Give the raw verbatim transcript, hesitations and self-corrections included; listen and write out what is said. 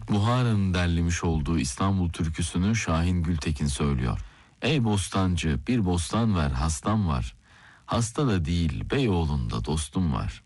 Buhara'nın derlemiş olduğu İstanbul türküsünü Şahin Gültekin söylüyor. Ey bostancı, bir bostan ver, hastam var. Hasta da değil, Beyoğlu'nda dostum var.